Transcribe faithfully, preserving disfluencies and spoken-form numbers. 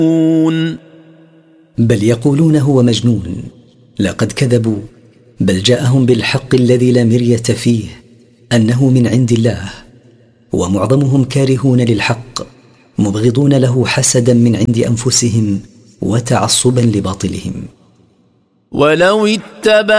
بل يقولون هو مجنون. لقد كذبوا، بل جاءهم بالحق الذي لا مرية فيه أنه من عند الله. ومعظمهم كارهون للحق مبغضون له حسدا من عند أنفسهم وتعصبا لباطلهم. ولو اتبع